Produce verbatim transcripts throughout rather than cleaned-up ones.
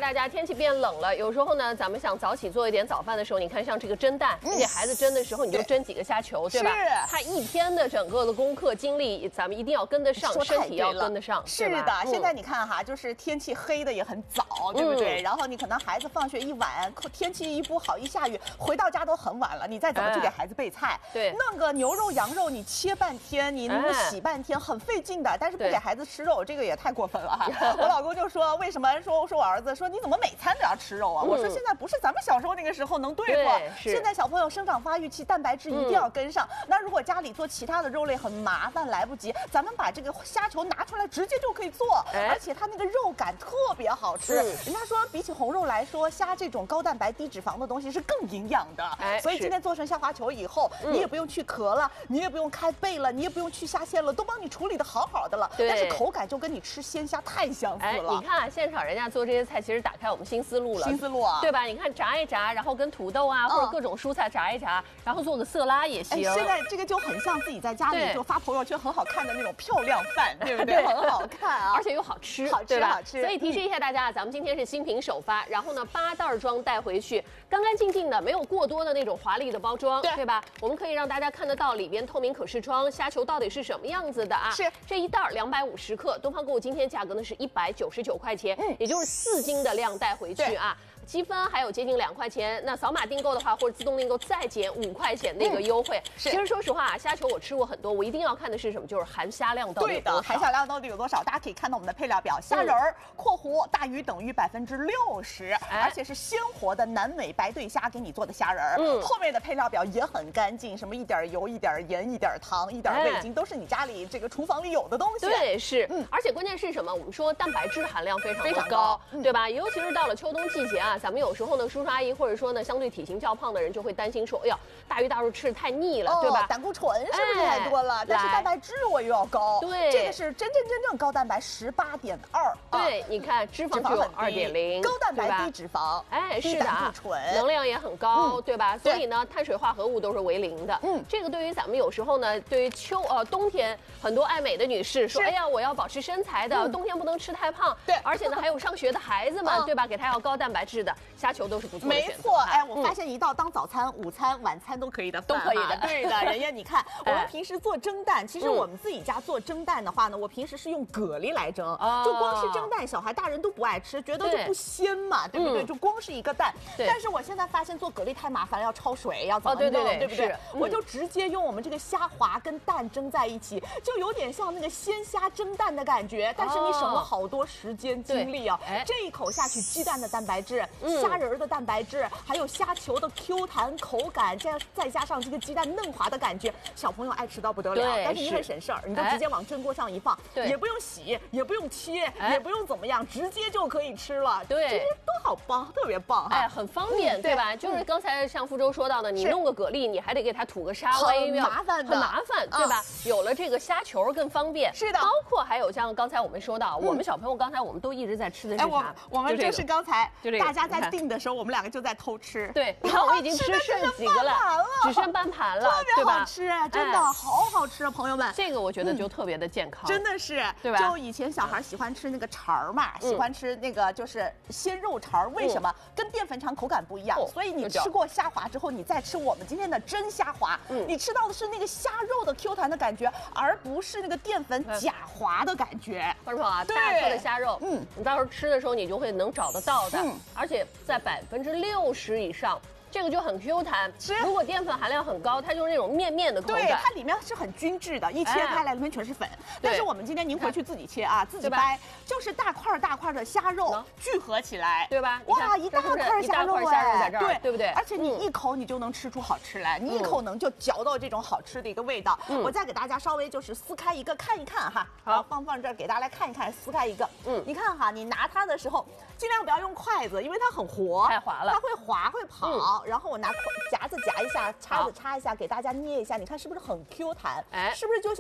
大家，天气变冷了，有时候呢，咱们想早起做一点早饭的时候，你看像这个蒸蛋，而且孩子蒸的时候，你就蒸几个虾球，对吧？ 是。 他一天的整个的功课精力，咱们一定要跟得上，身体要跟得上。 是的，现在你看哈，就是天气黑的也很早，对不对？然后你可能孩子放学一晚，天气一不好一下雨，回到家都很晚了，你再怎么去给孩子备菜？ 对， 弄个牛肉、羊肉，你切半天，你洗半天，很费劲的。但是不给孩子吃肉，这个也太过分了哈！我老公就说，为什么说说我儿子说你怎么每餐都要吃肉啊？我说现在不是咱们小时候那个时候能对付，现在小朋友生长发育期，蛋白质一定要跟上。那如果家里做其他的肉类很麻烦，来不及，咱们把这个虾球拿出来，直接就可以做，而且它那个肉感特别好吃。人家说比起红肉来说，虾这种高蛋白低脂肪的东西是更营养的。所以今天做成虾滑球以后，你也不用去壳了，你也不用开背了，你也不用去虾线了，都帮你处理的好好的了。但是口感就跟你吃鲜虾太相似了。 你看现场人家做这些菜，其实打开我们新思路了。 新思路啊， 对吧？你看炸一炸，然后跟土豆啊或者各种蔬菜炸一炸，然后做个色拉也行。 现在这个就很像自己在家里就发朋友圈很好看的那种漂亮饭，对不对？很好看啊， 而且又好吃， 好吃好吃。 所以提示一下大家，咱们今天是新品首发，然后呢八袋装带回去，干干净净的，没有过多的那种华丽的包装，对吧？我们可以让大家看得到里边透明可视窗，虾球到底是什么样子的啊？ 是这一袋两百五十克，东方购物今天价格呢是一百九十九块钱，嗯，也就是四斤的量带回去啊。积分还有接近两块钱，那扫码订购的话，或者自动订购再减五块钱的一个优惠。嗯、其实说实话啊，虾球我吃过很多，我一定要看的是什么？就是含虾量到底有多少。 对的，含虾量到底有多少？大家可以看到我们的配料表，虾仁儿（括弧大于等于百分之六十），而且是鲜活的南美白对虾给你做的虾仁儿。嗯，后面的配料表也很干净，什么一点油、一点盐、一点糖、一点味精，都是你家里这个厨房里有的东西。 对，是。嗯，而且关键是什么？我们说蛋白质含量非常非常高，嗯、对吧？尤其是到了秋冬季节啊。咱们有时候呢，叔叔阿姨或者说呢，相对体型较胖的人就会担心说，哎呀，大鱼大肉吃的太腻了， 哦、 对吧？ 胆固醇是不是太多了？哎、但是蛋白质我又要高， 对， 这个是真真正正高蛋白十八点二。 对，你看脂肪只有二点零， 高蛋白低脂肪， 哎，是的啊， 醇能量也很高，嗯、对吧？所以呢，碳水化合物都是为零的。嗯，这个对于咱们有时候呢，对于秋呃冬天很多爱美的女士说，哎呀，我要保持身材的，嗯、冬天不能吃太胖。对，而且呢，还有上学的孩子们，嗯、对吧？给他要高蛋白质的虾球都是不错的选择。 没错，哎，我发现一道当早餐、午餐、晚餐都可以的饭， 都可以的。 对的，人家你看，我们平时做蒸蛋，其实我们自己家做蒸蛋的话呢，我平时是用蛤蜊来蒸，就光是蒸蛋，小孩大人都不爱吃，觉得就不鲜嘛，对不对？就光是一个蛋。但是我现在发现做蛤蜊太麻烦了，要焯水，要怎么弄，对不对？我就直接用我们这个虾滑跟蛋蒸在一起，就有点像那个鲜虾蒸蛋的感觉，但是你省了好多时间精力啊。这一口下去，鸡蛋的蛋白质、虾仁的蛋白质，还有虾球的 Q 弹口感，这样再加上这个鸡蛋嫩滑的感觉，小朋友爱吃到不得了。但是你很省事儿，你就直接往蒸锅上一放，也不用洗，也不用切，也不用怎么样，直接就可以吃了。 对， 这些都好棒，特别棒， 哎，很方便，对吧？就是刚才像福州说到的，你弄个蛤蜊，你还得给它吐个沙，万一麻烦的， 很麻烦，对吧？有了这个虾球更方便。 是的， 包括还有像刚才我们说到，我们小朋友刚才我们都一直在吃的是啥？ 我们就是刚才大家在订的时候，我们两个就在偷吃。 对，你看我们已经吃剩几个了，只剩半盘了， 特别好吃，真的好好吃啊，朋友们。 这个我觉得就特别的健康， 真的是，对吧？就以前小孩喜欢吃那个肠儿嘛，喜欢吃那个就是鲜肉肠，为什么？跟淀粉肠口感不一样，所以你吃过虾滑之后，你再吃我们今天的真虾滑，你吃到的是那个虾肉的 Q 弹的感觉，而不是那个淀粉假滑的感觉。 观众朋友啊，大颗的虾肉，嗯，你到时候吃的时候你就会能找得到的，而且在百分之六十以上。这个就很 Q 弹，如果淀粉含量很高，它就是那种面面的口感。 对，它里面是很均质的，一切开来里面全是粉。但是我们今天您回去自己切啊，自己掰，就是大块大块的虾肉聚合起来， 对吧？ 哇，一大块虾肉哎，对对不对？而且你一口你就能吃出好吃来，你一口能就嚼到这种好吃的一个味道。我再给大家稍微就是撕开一个看一看哈，好，放放这儿给大家来看一看，撕开一个，嗯，你看哈，你拿它的时候尽量不要用筷子，因为它很活， 太滑了， 它会滑会跑。然后我拿夹子夹一下，叉子插一下，给大家捏一下，你看是不是很 Q 弹？哎，是不是就像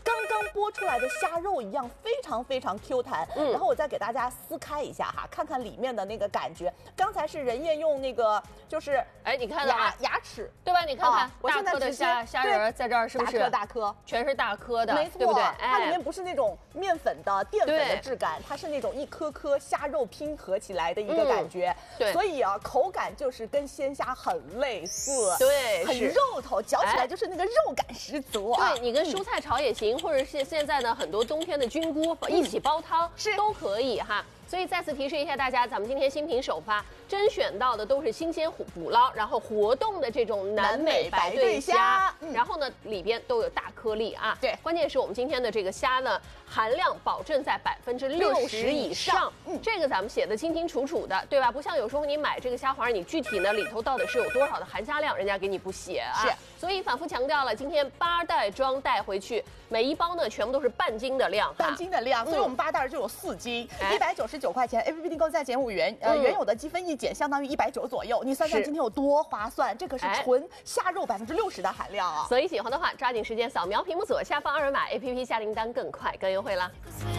刚刚剥出来的虾肉一样，非常非常 Q 弹。嗯，然后我再给大家撕开一下哈，看看里面的那个感觉。刚才是人燕用那个就是哎，你看到牙牙齿对吧？你看看， 我现在大颗的虾虾仁在这儿是不是大颗大颗， 全是大颗的， 没错， 对不对？ 它里面不是那种面粉的淀粉的质感，它是那种一颗颗虾肉拼合起来的一个感觉。对，所以啊，口感就是跟鲜虾很类似， 对， 很肉头，嚼起来就是那个肉感十足啊。 对，你跟蔬菜炒也行，或者是现在呢很多冬天的菌菇一起煲汤是都可以哈。所以再次提示一下大家，咱们今天新品首发甄选到的都是新鲜捕捞，然后活冻的这种南美白对虾，嗯、然后呢里边都有大颗粒啊。对，关键是我们今天的这个虾呢，含量保证在百分之六十以上，嗯，这个咱们写的清清楚楚的，对吧？不像有时候你买这个虾黄，你具体呢里头到底是有多少的含虾量，人家给你不写啊。是，所以反复强调了，今天八袋装带回去，每一包呢全部都是半斤的量， 半斤的量，所以我们八袋就有四斤，一百九十九块钱 ，A P P 订购再减五元，呃，原有的积分一减，相当于一百九左右。你算算今天有多划算？这可是纯虾肉百分之六十的含量啊！ 所以喜欢的话，抓紧时间扫描屏幕左下方二维码 ，A P P 下订单更快更优惠啦。